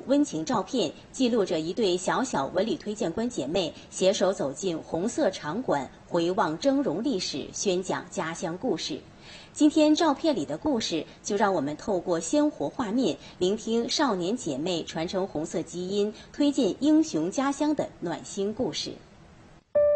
温情照片，记录着一对小小文旅推荐官姐妹携手走进红色场馆，回望峥嵘历史，宣讲家乡故事。今天照片里的故事，就让我们透过鲜活画面，聆听少年姐妹传承红色基因、推荐英雄家乡的暖心故事。